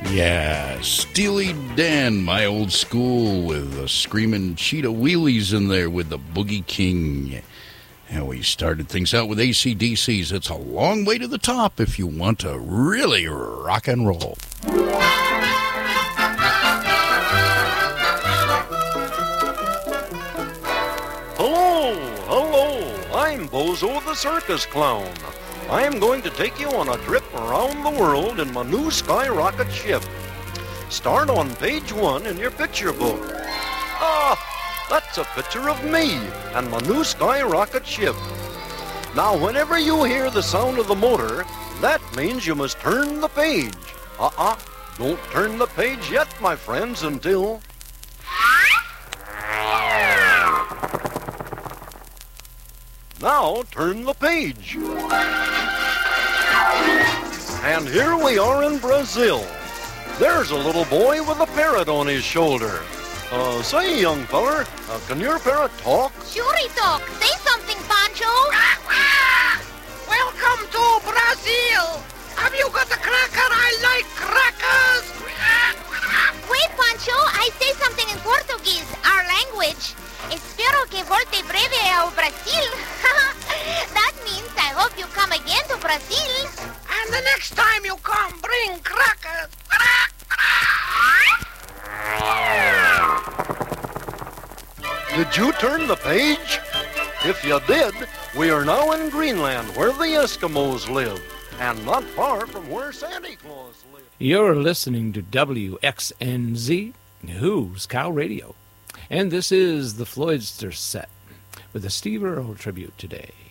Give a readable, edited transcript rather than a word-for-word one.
Yeah, Steely Dan, my old school, with the screaming cheetah wheelies in there with the Boogie King. And we started things out with AC/DC's It's a Long Way to the Top if you want to really rock and roll. Hello, I'm Bozo the Circus Clown. I am going to take you on a trip around the world in my new skyrocket ship. Start on page 1 in your picture book. Ah, that's a picture of me and my new skyrocket ship. Now, whenever you hear the sound of the motor, that means you must turn the page. Don't turn the page yet, my friends, until... Now, turn the page. And here we are in Brazil. There's a little boy with a parrot on his shoulder. Say, young feller, can your parrot talk? Sure he talk. Say something, Pancho. Welcome to Brazil. Have you got a cracker? I like crackers. Wait, Pancho. I say something in Portuguese, our language. Espero que volte breve ao Brasil. That means I hope you come again to Brazil. And the next time you come, bring crackers. Did you turn the page? If you did, we are now in Greenland, where the Eskimos live, and not far from where Santa Claus lives. You're listening to WXNZ, Who's Cow Radio. And this is the Floydster set with a Steve Earle tribute today.